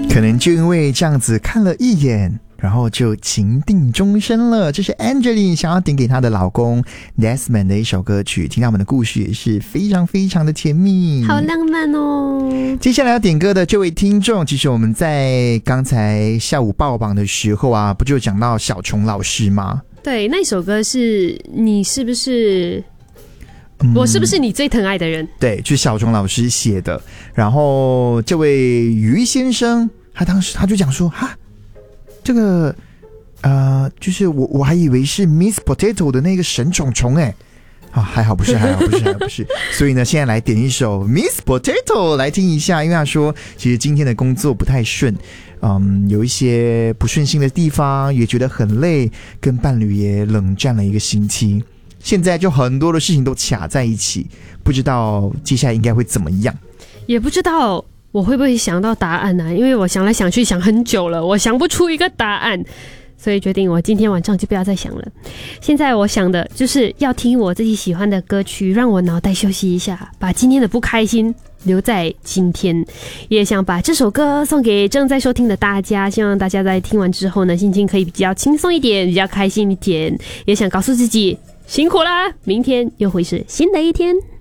可能就因为这样子看了一眼，然后就情定终身了。这是 Angeline 想要点给她的老公 Desmond 的一首歌曲，听到我们的故事也是非常非常的甜蜜， 好浪漫哦。 接下来要点歌的这位听众，其实我们在刚才下午报榜的时候啊，不就讲到小虫老师吗？ 对，那首歌是你是不是我是不是你最疼爱的人？ 对，就是小虫老师写的。然后这位于先生，他当时他就讲说，哈，这个就是我还以为是 Miss Potato 的那个神虫虫哎。啊，还好不是，还好不是，还好不是。所以呢，现在来点一首 Miss Potato 来听一下，因为他说其实今天的工作不太顺，有一些不顺心的地方，也觉得很累，跟伴侣也冷战了一个星期，现在就很多的事情都卡在一起，不知道接下来应该会怎么样， 也不知道我会不会想到答案啊，因为我想来想去想很久了，我想不出一个答案。所以决定我今天晚上就不要再想了。现在我想的就是要听我自己喜欢的歌曲，让我脑袋休息一下，把今天的不开心留在今天。也想把这首歌送给正在收听的大家，希望大家在听完之后呢，心情可以比较轻松一点，比较开心一点。也想告诉自己辛苦啦，明天又会是新的一天。